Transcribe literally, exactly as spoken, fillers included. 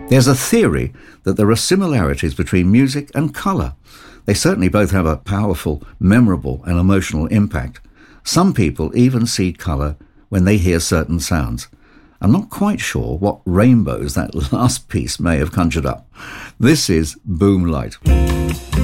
There's a theory that there are similarities between music and colour. They certainly both have a powerful, memorable and emotional impact. Some people even see colour when they hear certain sounds. I'm not quite sure what rainbows that last piece may have conjured up. This is Boomlight.